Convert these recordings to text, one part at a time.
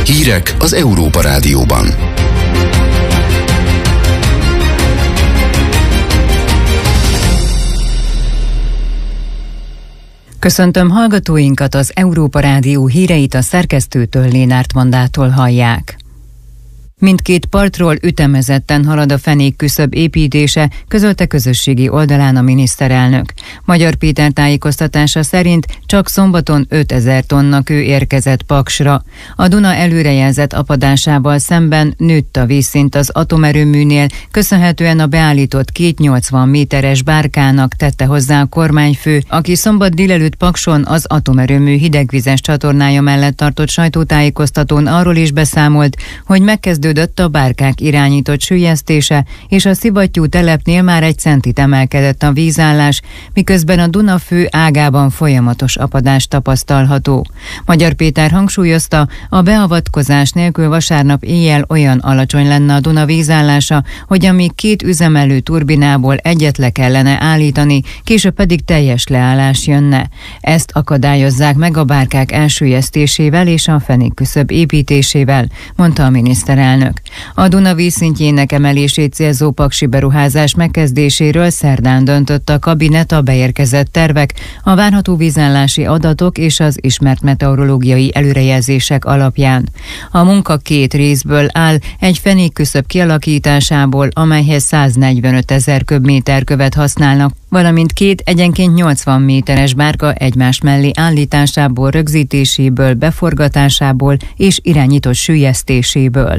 Hírek az Európa Rádióban. Köszöntöm hallgatóinkat, az Európa Rádió híreit a szerkesztőtől, Lénárt Mandától hallják. Mindkét partról ütemezetten halad a fenékküszöb építése, közölte közösségi oldalán a miniszterelnök. Magyar Péter tájékoztatása szerint csak szombaton 5000 tonna kő érkezett Paksra. A Duna előrejelzett apadásával szemben nőtt a vízszint az atomerőműnél, köszönhetően a beállított 280 méteres bárkának, tette hozzá a kormányfő, aki szombat délelőtt Pakson az atomerőmű hidegvizes csatornája mellett tartott sajtótájékoztatón arról is beszámolt, hogy megkezdődött a bárkák irányított süllyesztése, és a szivattyú telepnél már 1 centit emelkedett a vízállás, miközben a Duna fő ágában folyamatos apadás tapasztalható. Magyar Péter hangsúlyozta, a beavatkozás nélkül vasárnap éjjel olyan alacsony lenne a Duna vízállása, hogy amíg 2 üzemelő turbinából egyet le kellene állítani, később pedig teljes leállás jönne. Ezt akadályozzák meg a bárkák elsüllyesztésével és a fenékküszöb építésével, mondta a miniszterelnök. A Duna vízszintjének emelését célzó paksi beruházás megkezdéséről szerdán döntött a kabinet a beérkezett tervek, a várható vízállási adatok és az ismert meteorológiai előrejelzések alapján. A munka 2 részből áll, egy fenékküszöb kialakításából, amelyhez 145 000 köbméter követ használnak, valamint 2 egyenként 80 méteres bárka egymás mellé állításából, rögzítéséből, beforgatásából és irányított süllyesztéséből.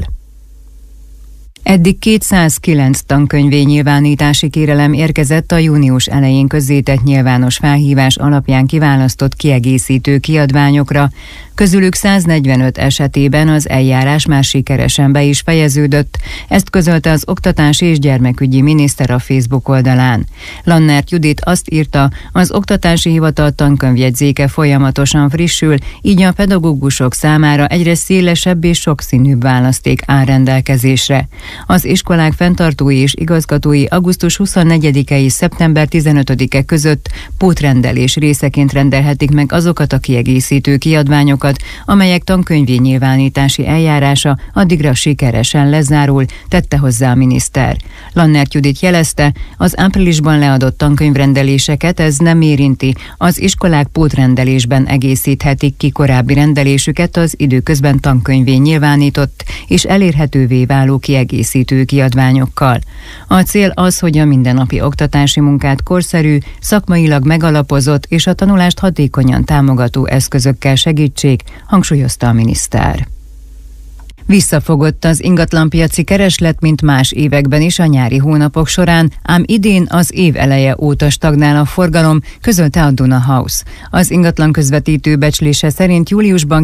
Eddig 209 tankönyvnyilvánítási kérelem érkezett a június elején közzétett nyilvános felhívás alapján kiválasztott kiegészítő kiadványokra. Közülük 145 esetében az eljárás már sikeresen be is fejeződött, ezt közölte az Oktatási és Gyermekügyi Miniszter a Facebook oldalán. Lannert Judit azt írta, az Oktatási Hivatal tankönyvjegyzéke folyamatosan frissül, így a pedagógusok számára egyre szélesebb és sokszínűbb választék áll rendelkezésre. Az iskolák fenntartói és igazgatói augusztus 24-i szeptember 15-e között pótrendelés részeként rendelhetik meg azokat a kiegészítő kiadványokat, amelyek tankönyvnyilvánítási eljárása addigra sikeresen lezárul, tette hozzá a miniszter. Lannert Judit jelezte, az áprilisban leadott tankönyvrendeléseket ez nem érinti, az iskolák pótrendelésben egészíthetik ki korábbi rendelésüket az időközben tankönyvnyilvánított és elérhetővé váló kiegészítő kiadványokkal. A cél az, hogy a mindennapi oktatási munkát korszerű, szakmailag megalapozott és a tanulást hatékonyan támogató eszközökkel segítsék, hangsúlyozta a miniszter. Visszafogott az ingatlanpiaci kereslet, mint más években is a nyári hónapok során, ám idén az év eleje óta stagnál a forgalom, közölte a Duna House. Az ingatlan közvetítő becslése szerint júliusban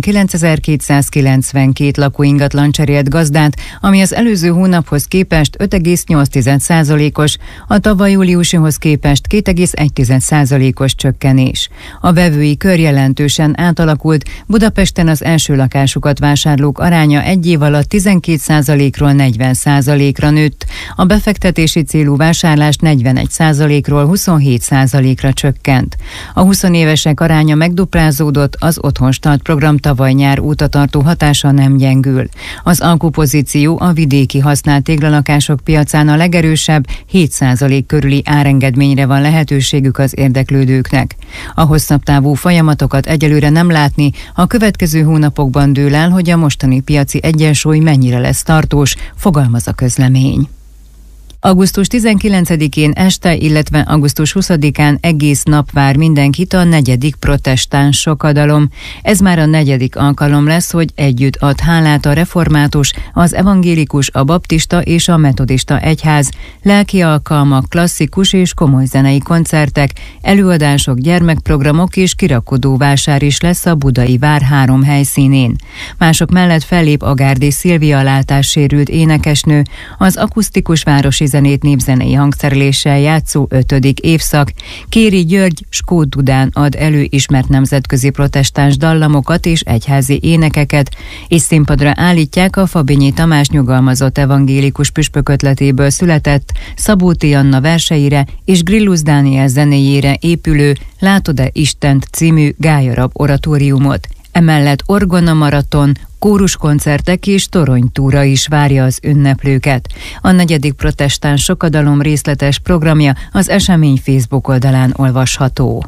9292 lakóingatlan cserélt gazdát, ami az előző hónaphoz képest 5,8%-os, a tavaly júliusihoz képest 2,1%-os csökkenés. A vevői kör jelentősen átalakult, Budapesten az első lakásukat vásárlók aránya egy év alatt 12%-ról 40%-ra nőtt, a befektetési célú vásárlás 41%-ról 27%-ra csökkent. A 20 évesek aránya megduplázódott, az Otthonstart program tavaly nyár óta tartó hatása nem gyengül. Az alkupozíció a vidéki használt téglalakások piacán a legerősebb, 7% körüli árengedményre van lehetőségük az érdeklődőknek. A hosszabb távú folyamatokat egyelőre nem látni, a következő hónapokban dől el, hogy a mostani piaci egyensúly mennyire lesz tartós, fogalmaz a közlemény. Augusztus 19-én este, illetve augusztus 20-án egész nap vár mindenkit a 4. protestáns sokadalom. Ez már a 4. alkalom lesz, hogy együtt ad hálát a református, az evangélikus, a baptista és a metodista egyház. Lelki alkalmak, klasszikus és komoly zenei koncertek, előadások, gyermekprogramok és kirakodóvásár is lesz a budai vár 3 helyszínén. Mások mellett fellép Agárdi Szilvia látássérült énekesnő, az akusztikus városi zenét népzenei hangszereléssel játszó 5. évszak. Kéri György Skót Dudán ad elő ismert nemzetközi protestáns dallamokat és egyházi énekeket, és színpadra állítják a Fabinyi Tamás nyugalmazott evangélikus püspökötletéből született, Szabóti Anna verseire és Grillus Dániel zenéjére épülő Látod-e Istent című gályarab oratóriumot. Emellett orgona maraton, kóruskoncertek és toronytúra is várja az ünneplőket. A 4. protestáns sokadalom részletes programja az esemény Facebook oldalán olvasható.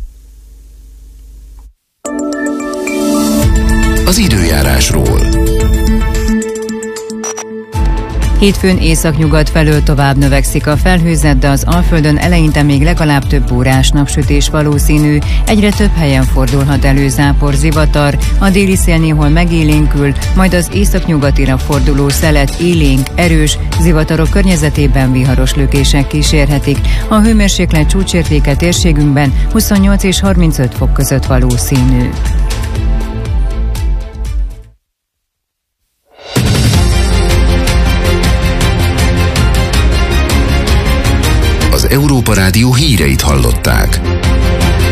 Az időjárásról. Hétfőn északnyugat felől tovább növekszik a felhőzet, de az Alföldön eleinte még legalább több órás napsütés valószínű. Egyre több helyen fordulhat elő zápor, zivatar, a déli szél néhol megélénkül, majd az északnyugatira forduló szelet élénk, erős, zivatarok környezetében viharos lökések kísérhetik. A hőmérséklet csúcsértéke térségünkben 28 és 35 fok között valószínű. Az Európa Rádió híreit hallották.